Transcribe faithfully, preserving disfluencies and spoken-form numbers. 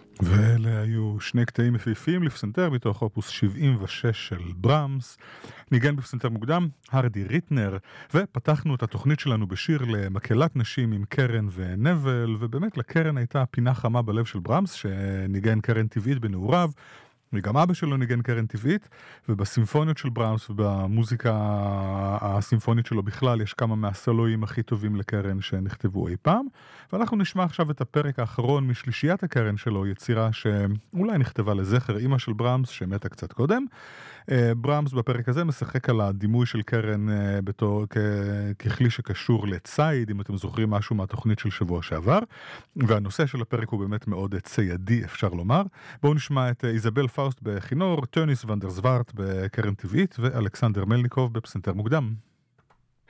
ואלה היו שני קטעים יפהפיים לפסנתר מתוך אופוס שבעים ושש של ברמס. ניגן בפסנתר מוקדם הרדי ריטנר, ופתחנו את התוכנית שלנו בשיר למקהלת נשים עם קרן ונבל, ובאמת לקרן הייתה פינה חמה בלב של ברמס, שניגן קרן טבעית בנעוריו, וגם אבא שלו ניגן קרן טבעית, ובסימפוניות של ברמס ובמוזיקה הסימפונית שלו בכלל יש כמה מהסולואים הכי טובים לקרן שנכתבו אי פעם. ואנחנו נשמע עכשיו את הפרק האחרון משלישיית הקרן שלו, יצירה שאולי נכתבה לזכר אמא של ברמס שמתה קצת קודם. ברמס בפרק הזה משחק על הדימוי של קרן בתור ככלי שקשור לצייד, אם אתם זוכרים משהו מהתוכנית של שבוע שעבר, והנושא של הפרק הוא באמת מאוד ציידי, אפשר לומר. בואו נשמע את איזבל פאוסט בכינור, טוניס ונדר זווארט בקרן טבעית ואלכסנדר מלניקוב בפסנתר מוקדם.